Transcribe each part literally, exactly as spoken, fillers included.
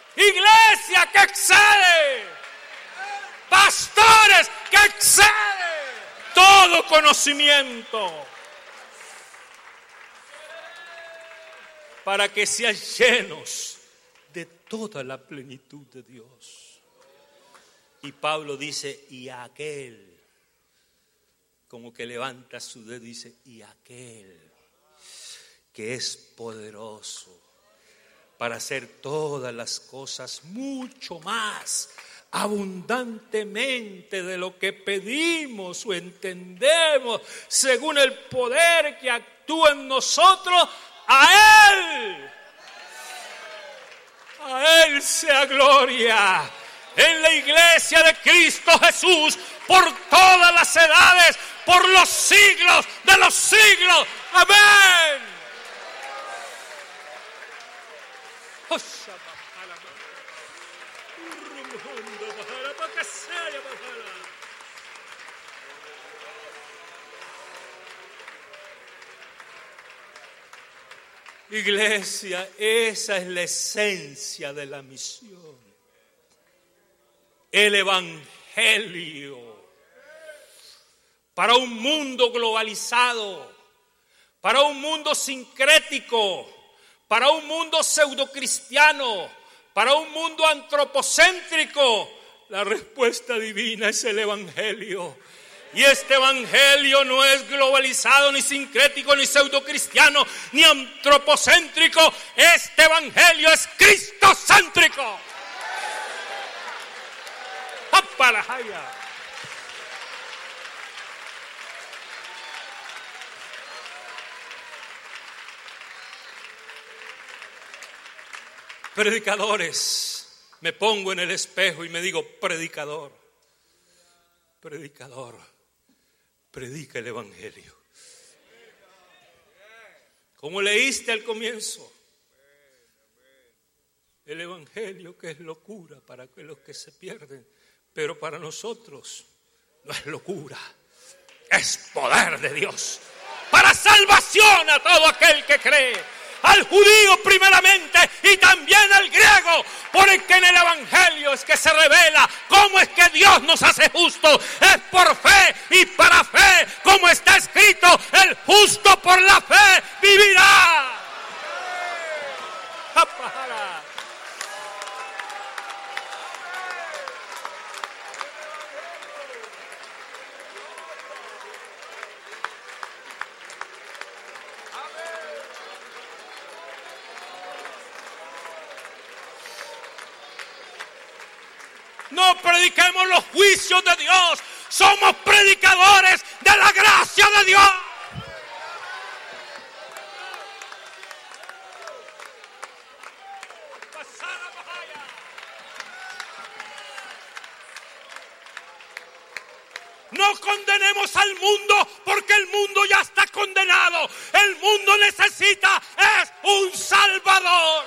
iglesia que excede, pastores que excede todo conocimiento, para que sean llenos de toda la plenitud de Dios. Y Pablo dice, y aquel, como que levanta su dedo y dice, y aquel que es poderoso para hacer todas las cosas mucho más abundantemente de lo que pedimos o entendemos, según el poder que actúa en nosotros. A Él, a Él sea gloria en la iglesia de Cristo Jesús por todas las edades, por los siglos de los siglos. Amén. Iglesia, esa es la esencia de la misión. El evangelio para un mundo globalizado, para un mundo sincrético, para un mundo pseudocristiano, para un mundo antropocéntrico. La respuesta divina es el evangelio. Y este evangelio no es globalizado, ni sincrético, ni pseudocristiano, ni antropocéntrico. Este evangelio es cristocéntrico. ¡Apalajaya! Predicadores, me pongo en el espejo y me digo, predicador, predicador, predica el evangelio. Como leíste al comienzo, el evangelio que es locura para los que se pierden, pero para nosotros no es locura, es poder de Dios para salvación a todo aquel que cree. Al judío primeramente y también al griego, porque en el evangelio es que se revela cómo es que Dios nos hace justos. Es por fe y para fe, como está escrito, el justo por la fe vivirá. No prediquemos los juicios de Dios, somos predicadores de la gracia de Dios. No condenemos al mundo porque el mundo ya está condenado. El mundo necesita es un Salvador.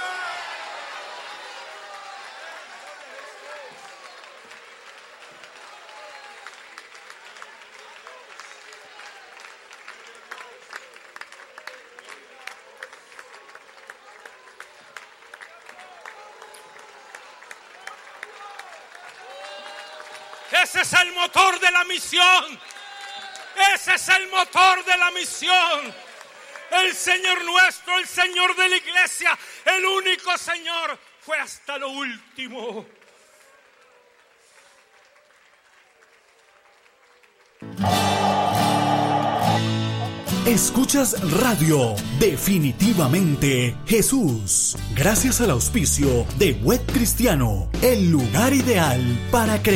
Ese es el motor de la misión. Ese es el motor de la misión. El Señor nuestro, el Señor de la iglesia, el único Señor, fue hasta lo último. Escuchas Radio Definitivamente Jesús. Gracias al auspicio de Web Cristiano, el lugar ideal para creer.